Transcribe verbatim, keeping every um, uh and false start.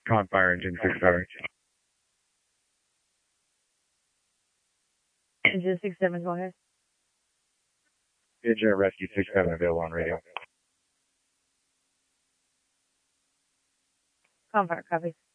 Confire engine six seven. Engine six seven, go ahead. Engine rescue six seven available on radio. Confire, copy.